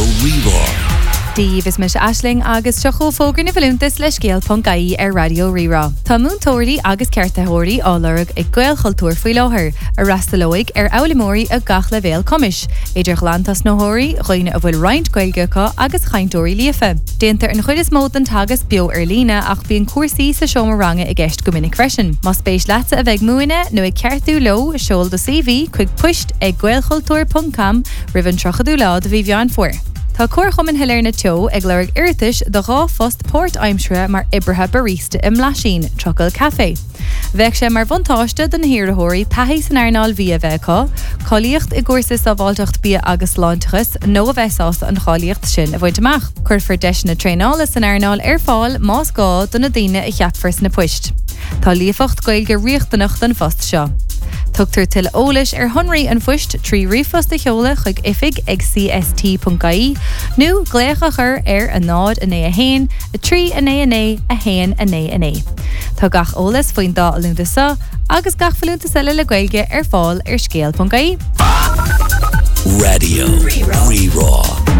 Rerá. Díomh is mis Aisling agus seachó fógur na bhilúntas le scéal.caí ar Radio Rerá. Tá múntóirí agus ceartathóirí álarg ag gael chultúr faoi láthair, a rastalóig ar eolamóirí a gach le bhéal comis. Idir glantas nóthóirí, roiine a bhfuil roint gaelgecha agus chaintóirí líofa. Déantar an chuid is mód an tagas bio ar lína ach bíon cuasaí sa seomar i gceist go minic freisin. Má spéis leata a bheith múine nó ag ceartú lo seol do CV chuig puist ag gaelchultúr.com rivan trochadú lá do bhí bheán fuair. Tá cuarchumin hilir na teo ag leirg irtis do rá fost Port Aimsre mar ibrithe barista im Lasín, Trocail Café. Bheith sé mar bhantáiste den hiarthóirí peithí san airnáil bhí a bheitá, choíocht I gcuirsa sa bháilteacht bí agus láintachas nó a bheitás an cháíocht sin a bhaid amach. Cuirfar deis na tréála san airnáil ar fáil más gá don na daine I cheapfars na puist. Tá líofacht gailge riochtanach den fost seo. Tugtar til ólis honraí an fuist trí rifos de cheola chuig ifig ag cst.caí nó glécha chur a nád a né a hain, a trí a né a hain a né a né. Tá gach ólas faoin dá a lúnta sa, agus gach falúnta sele le gailge fáil scéal.caí. Radio Rerá.